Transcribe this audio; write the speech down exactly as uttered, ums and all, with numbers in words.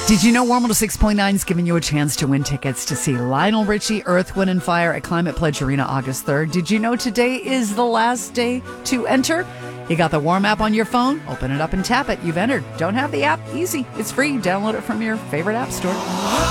Did you know Warm one oh six point nine is giving you a chance to win tickets to see Lionel Richie, Earth, Wind and Fire at Climate Pledge Arena August third? Did you know today is the last day to enter? You got the Warm app on your phone? Open it up and tap it. You've entered. Don't have the app? Easy. It's free. Download it from your favorite app store.